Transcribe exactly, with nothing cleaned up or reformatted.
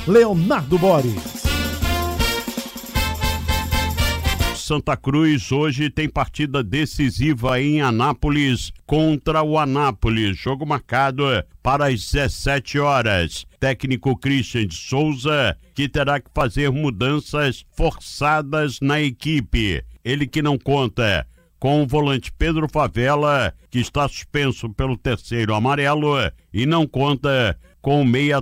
Leonardo Boris. Santa Cruz hoje tem partida decisiva em Anápolis contra o Anápolis. Jogo marcado para as dezessete horas. Técnico Christian de Souza, que terá que fazer mudanças forçadas na equipe. Ele que não conta com o volante Pedro Favela, que está suspenso pelo terceiro amarelo, e não conta com o meia